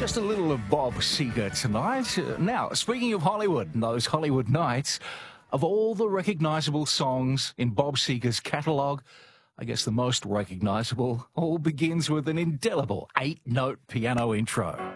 Just a little of Bob Seger tonight. Now, speaking of Hollywood and those Hollywood nights, of all the recognisable songs in Bob Seger's catalogue, I guess the most recognisable all begins with an indelible 8-note piano intro.